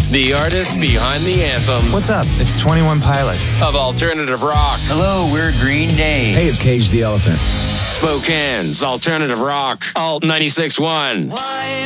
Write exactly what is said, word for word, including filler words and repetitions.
The artists behind the anthems. What's up? It's twenty-one Pilots. Of alternative rock. Hello, we're Green Day. Hey, it's Cage the Elephant. Spokane's alternative rock. Alt ninety-six point one. Why